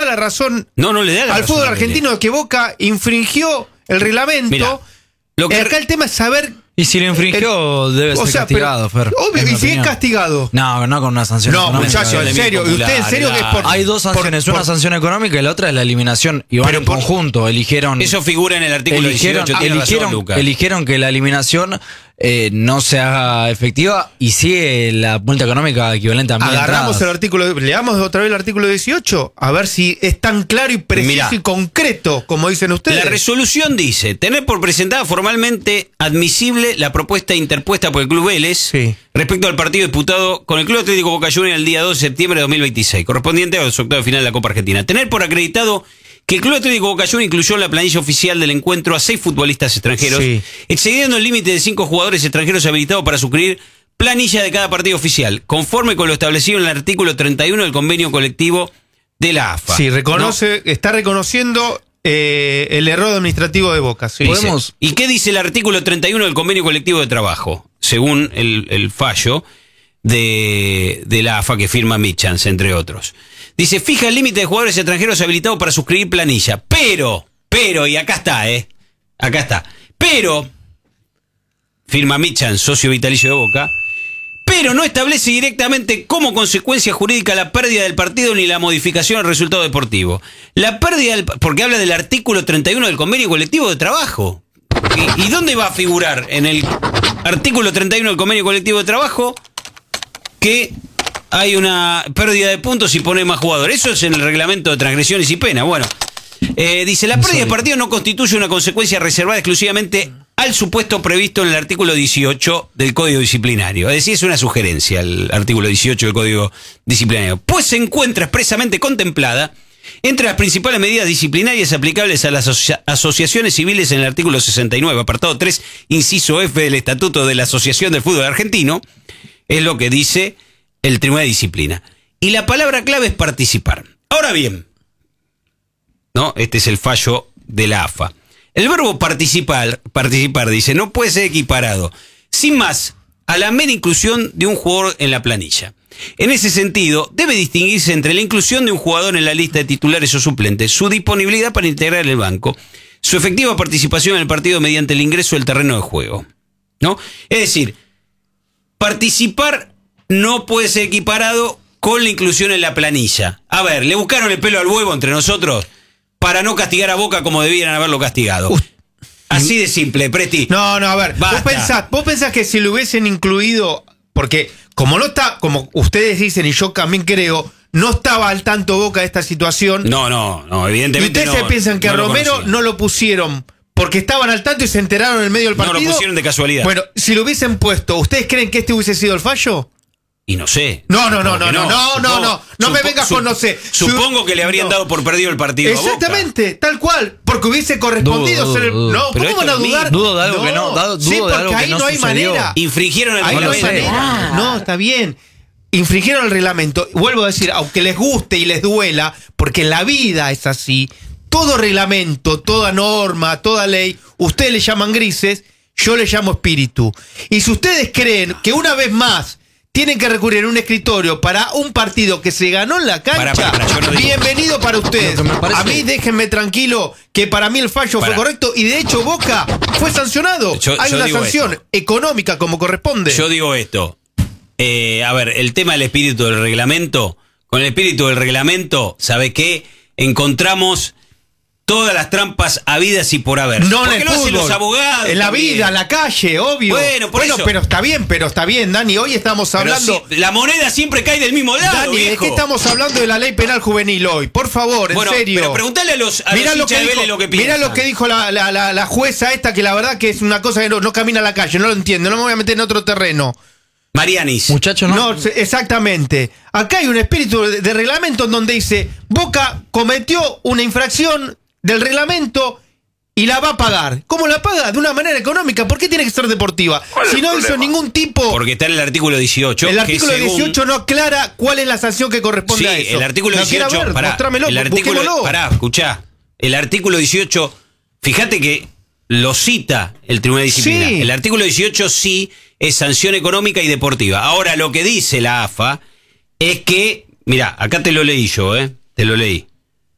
la razón no le da la al razón fútbol a Vélez. argentino de que Boca infringió el reglamento. Mirá, lo que acá el tema es saber. Y si lo infringió, debe ser castigado, Fer. Obvio, y si es castigado. No con una sanción económica. Muchachos, en serio. ¿Y usted en serio que es por.? Hay dos sanciones, una sanción económica y la otra es la eliminación. Y van en conjunto, eligieron. Eso figura en el artículo 18. Tiene razón, Lucas. Eligieron que la eliminación no se haga efectiva y sigue la multa económica equivalente a 1.000 Agarramos entradas. el artículo, leamos otra vez el artículo 18, a ver si es tan claro y preciso Mirá, y concreto como dicen ustedes. La resolución dice: tener por presentada formalmente admisible la propuesta interpuesta por el Club Vélez respecto al partido disputado con el Club Atlético Boca Juniors el día 2 de septiembre de 2026, correspondiente a los octavos de final de la Copa Argentina. Tener por acreditado que el Club Atlético Boca Juniors incluyó en la planilla oficial del encuentro a 6 futbolistas extranjeros, excediendo el límite de 5 jugadores extranjeros habilitados para suscribir planilla de cada partido oficial, conforme con lo establecido en el artículo 31 del convenio colectivo de la AFA. Sí, está reconociendo el error administrativo de Boca. Sí. ¿Podemos? ¿Y qué dice el artículo 31 del convenio colectivo de trabajo? Según el fallo de la AFA que firma Michans, entre otros. Dice, fija el límite de jugadores extranjeros habilitados para suscribir planilla. Pero, y acá está, acá está. Pero, firma Michans, socio vitalicio de Boca, pero no establece directamente como consecuencia jurídica la pérdida del partido ni la modificación del resultado deportivo. La pérdida porque habla del artículo 31 del convenio colectivo de trabajo. ¿Y dónde va a figurar? En el artículo 31 del convenio colectivo de trabajo que hay una pérdida de puntos si pone más jugadores. Eso es en el reglamento de transgresiones y pena. Bueno, dice, la pérdida de partido no constituye una consecuencia reservada exclusivamente al supuesto previsto en el artículo 18 del Código Disciplinario. Es decir, es una sugerencia el artículo 18 del Código Disciplinario. Pues se encuentra expresamente contemplada entre las principales medidas disciplinarias aplicables a las asociaciones civiles en el artículo 69, apartado 3, inciso F del Estatuto de la Asociación del Fútbol Argentino, es lo que dice el Tribunal de Disciplina. Y la palabra clave es participar. Ahora bien, ¿no? Este es el fallo de la AFA. El verbo participar, dice, no puede ser equiparado, sin más, a la mera inclusión de un jugador en la planilla. En ese sentido, debe distinguirse entre la inclusión de un jugador en la lista de titulares o suplentes, su disponibilidad para integrar el banco, su efectiva participación en el partido mediante el ingreso del terreno de juego, ¿no? Es decir, participar no puede ser equiparado con la inclusión en la planilla. A ver, le buscaron el pelo al huevo entre nosotros para no castigar a Boca como debieran haberlo castigado. Así de simple, Presti. No, a ver, vos pensás que si lo hubiesen incluido, porque como no está, como ustedes dicen y yo también creo, no estaba al tanto Boca de esta situación. No, evidentemente ¿Y ustedes se piensan que a Romero no lo pusieron porque estaban al tanto y se enteraron en el medio del partido? No lo pusieron de casualidad. Bueno, si lo hubiesen puesto, ¿ustedes creen que este hubiese sido el fallo? Y no sé. No me vengas con no sé. Supongo que le habrían dado por perdido el partido. Exactamente, a Boca. Tal cual. Porque hubiese correspondido ser el. No, ¿cómo van a dudar? Dudo de algo que no. Dudo de algo que ahí no hay sucedió. manera. Infringieron el reglamento. reglamento. No hay manera. No, está bien. Infringieron el reglamento. Vuelvo a decir, aunque les guste y les duela, porque la vida es así. Todo reglamento, toda norma, toda ley, ustedes le llaman grises, yo le llamo espíritu. Y si ustedes creen que una vez más tienen que recurrir a un escritorio para un partido que se ganó en la cancha, bienvenido para ustedes. A mí déjenme tranquilo que para mí el fallo fue correcto y de hecho Boca fue sancionado. Hay una sanción económica como corresponde. Yo digo esto. A ver, el tema del espíritu del reglamento, con el espíritu del reglamento, ¿sabe qué? Encontramos todas las trampas habidas y por haber. No en el fútbol, hacen los abogados. En la vida, en la calle, obvio. Bueno, eso. Pero está bien, Dani. Hoy estamos hablando. Si la moneda siempre cae del mismo lado. Dani, viejo. ¿de qué estamos hablando de la ley penal juvenil hoy? Por favor, en serio. Pero preguntale a los hinchas de Vélez lo que piensan. Mirá lo que dijo la jueza esta, que la verdad que es una cosa que no camina a la calle, no lo entiendo, no me voy a meter en otro terreno. Marianis. Muchacho, no, exactamente. Acá hay un espíritu de reglamento en donde dice, Boca cometió una infracción del reglamento y la va a pagar. ¿Cómo la paga? De una manera económica. ¿Por qué tiene que ser deportiva? Si no hizo ningún tipo... Porque está en el artículo 18. El artículo 18 no aclara cuál es la sanción que corresponde a eso. El artículo 18... Escuchá. El artículo 18, fíjate que lo cita el Tribunal de Disciplina. Sí. El artículo 18 sí es sanción económica y deportiva. Ahora, lo que dice la AFA es que... Mirá, acá te lo leí yo, te lo leí.